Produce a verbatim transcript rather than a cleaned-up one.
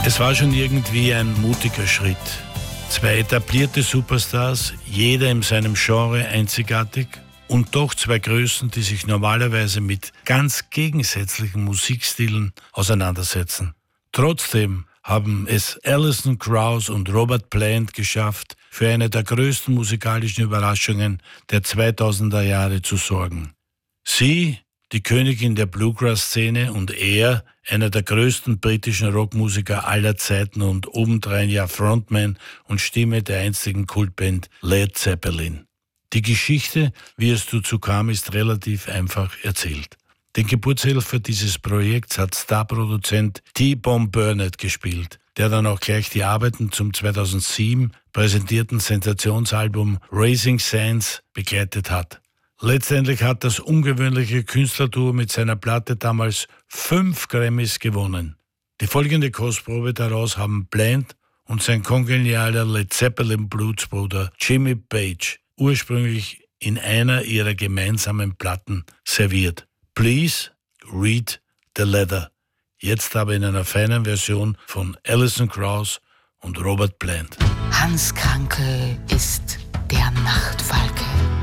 Es war schon irgendwie ein mutiger Schritt. Zwei etablierte Superstars, jeder in seinem Genre einzigartig, und doch zwei Größen, die sich normalerweise mit ganz gegensätzlichen Musikstilen auseinandersetzen. Trotzdem haben es Alison Krauss und Robert Plant geschafft, für eine der größten musikalischen Überraschungen der zweitausender Jahre zu sorgen. Sie, die Königin der Bluegrass-Szene, und er, einer der größten britischen Rockmusiker aller Zeiten und obendrein ja Frontman und Stimme der einstigen Kultband Led Zeppelin. Die Geschichte, wie es dazu kam, ist relativ einfach erzählt. Den Geburtshelfer dieses Projekts hat Starproduzent T-Bone Burnett gespielt, der dann auch gleich die Arbeiten zum zweitausendsieben präsentierten Sensationsalbum Raising Sands begleitet hat. Letztendlich hat das ungewöhnliche Künstlerduo mit seiner Platte damals fünf Grammys gewonnen. Die folgende Kostprobe daraus haben Plant und sein kongenialer Led Zeppelin Blutsbruder Jimmy Page ursprünglich in einer ihrer gemeinsamen Platten serviert. Please read the letter. Jetzt aber in einer feinen Version von Alison Krauss und Robert Plant. Hans Krankel ist der Nachtfalke.